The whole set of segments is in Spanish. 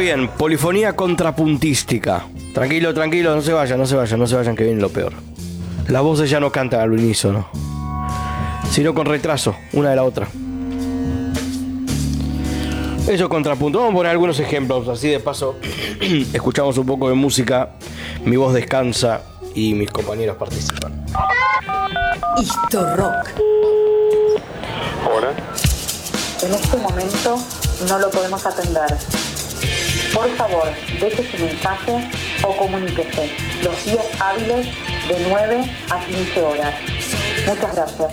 bien, polifonía contrapuntística. Tranquilo, tranquilo, no se vayan, que viene lo peor. Las voces ya no cantan al unísono, sino con retraso, una de la otra. Eso contrapunto. Vamos a poner algunos ejemplos, así de paso escuchamos un poco de música, mi voz descansa y mis compañeros participan. Historrock. Hola. En este momento no lo podemos atender. Por favor, deje su mensaje o comuníquese los días hábiles de 9 a 15 horas. Muchas gracias.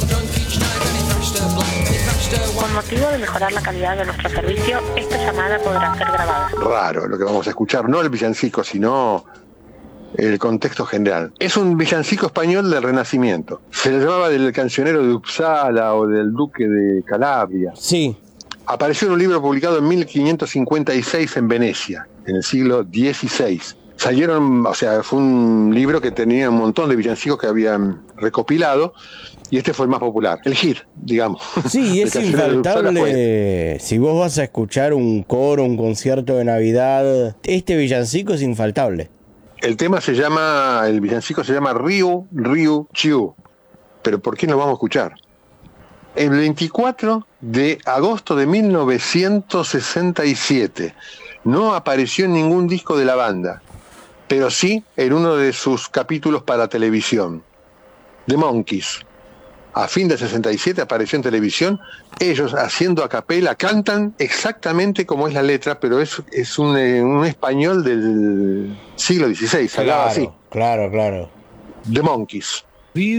Con motivo de mejorar la calidad de nuestro servicio, esta llamada podrá ser grabada. Raro lo que vamos a escuchar, no el villancico, sino el contexto general. Es un villancico español del Renacimiento. Se le llamaba del cancionero de Uppsala o del duque de Calabria. Sí. Apareció en un libro publicado en 1556 en Venecia, en el siglo XVI. Salieron, o sea, fue un libro que tenía un montón de villancicos que habían recopilado, y este fue el más popular, el hit, digamos. Sí, es infaltable. Si vos vas a escuchar un coro, un concierto de Navidad, este villancico es infaltable. El villancico se llama Riu, Riu, Chiu. Pero ¿por qué no vamos a escuchar? El 24 de agosto de 1967 no apareció en ningún disco de la banda, pero sí en uno de sus capítulos para televisión. The Monkees. A fin de 67 apareció en televisión, ellos haciendo a capela, cantan exactamente como es la letra, pero es un español del siglo XVI, hablaba así. Claro. The Monkees.